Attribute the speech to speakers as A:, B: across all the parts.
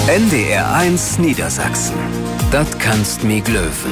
A: NDR1 Niedersachsen. Das kannst mi glöwen.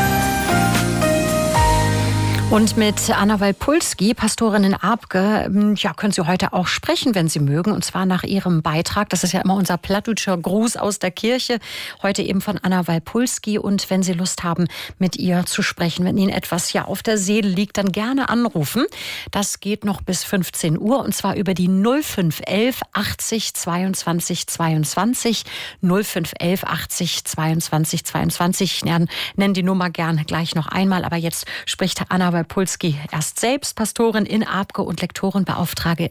B: Und mit Anna Walpulski, Pastorin in Abke, können Sie heute auch sprechen, wenn Sie mögen. Und zwar nach Ihrem Beitrag. Das ist ja immer unser plattdeutscher Gruß aus der Kirche. Heute eben von Anna Walpulski. Und wenn Sie Lust haben, mit ihr zu sprechen, wenn Ihnen etwas auf der Seele liegt, dann gerne anrufen. Das geht noch bis 15 Uhr. Und zwar über die 0511 80 22 22. 0511 80 22 22. Ich nenne die Nummer gern gleich noch einmal. Aber jetzt spricht Anna Walpulski erst selbst, Pastorin in Abke und Lektorenbeauftragte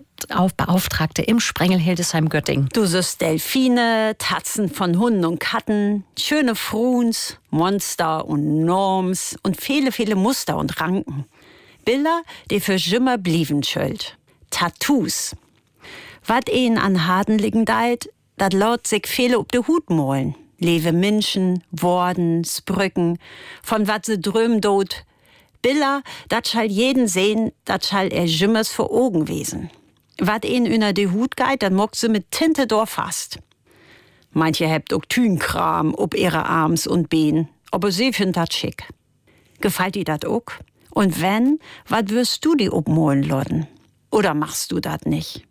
B: im Sprengel Hildesheim-Göttingen.
C: Du siehst Delfine, Tatzen von Hunden und Katten, schöne Fruns, Monster und Norms und viele, viele Muster und Ranken. Bilder, die für Schimmer blieben schuld. Tattoos. Wat een an Haden liegen deit, dat laut sich viele ob de Hut molen. Lewe Menschen, Worten, Sprücken, von wat se dröm dot. Bilder, dat schall jeden sehen, dat schall Schimmers vor Augen wesen. Wat een üner de Hut geit, dat mogt se mit Tinte fast. Manche hebt auch Tünkram ob ihre Arms und Bein, aber sie find dat schick. Gefällt die dat auch? Und wenn, wat wirst du die obmolen lodden? Oder machst du dat nicht?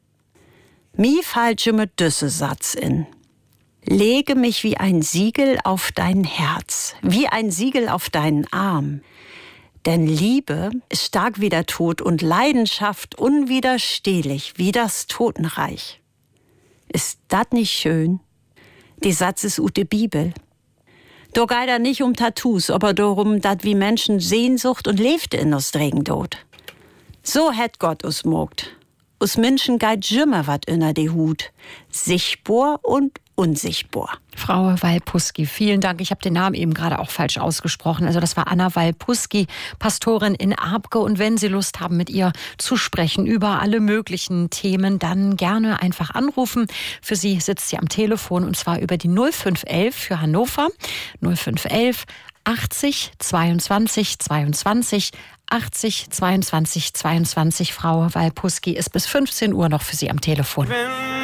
C: Mi fallt Schimmer düsse Satz in. Lege mich wie ein Siegel auf dein Herz, wie ein Siegel auf deinen Arm. Denn Liebe ist stark wie der Tod und Leidenschaft unwiderstehlich wie das Totenreich. Ist das nicht schön? Die Satz ist ut de Bibel. Do geht da nicht um Tattoos, aber darum, dat wie Menschen Sehnsucht und lebte in us Regendot. So hätt Gott us mogt. Us Menschen geht schimmer wat inner de Hut. Sichtbar und unsichtbar.
B: Frau Walpulski, vielen Dank. Ich habe den Namen eben gerade auch falsch ausgesprochen. Also das war Anna Walpulski, Pastorin in Abke. Und wenn Sie Lust haben, mit ihr zu sprechen über alle möglichen Themen, dann gerne einfach anrufen. Für Sie sitzt sie am Telefon und zwar über die 0511 für Hannover. 0511 80 22 22 80 22 22. Frau Walpulski ist bis 15 Uhr noch für Sie am Telefon.